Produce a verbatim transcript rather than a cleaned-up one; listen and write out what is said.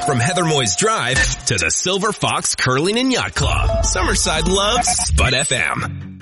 From Heather Moyes Drive to the Silver Fox Curling and Yacht Club, Summerside loves Spud F M.